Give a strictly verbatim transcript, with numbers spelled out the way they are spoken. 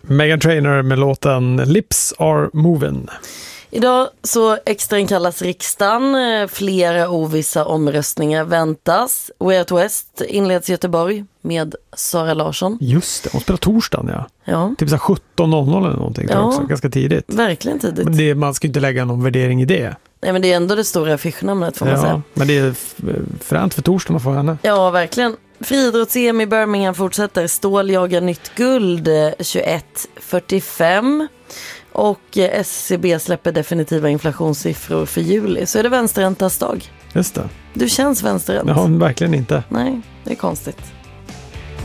Meghan Trainor med låten Lips Are Movin'. Idag så extrainkallas riksdagen, flera ovissa omröstningar väntas. Way Out West inleds i Göteborg med Sara Larsson. Just det, hon spelar torsdagen, ja. Ja. Typ så sjutton noll noll eller någonting, ja, också. Ganska tidigt. Verkligen tidigt. Men det, man ska inte lägga någon värdering i det. Nej, men det är ändå det stora affischnamnet, får man ja, säga. Men det är fränt för torsdagen att få henne. Ja, verkligen. Friidrotts-E M i Birmingham fortsätter. Stål jagar nytt guld tjugoett fyrtiofem. Och S C B släpper definitiva inflationssiffror för juli. Så är det vänsterräntas dag. Just det. Du känns vänsterränt. Ja, verkligen inte. Nej, det är konstigt.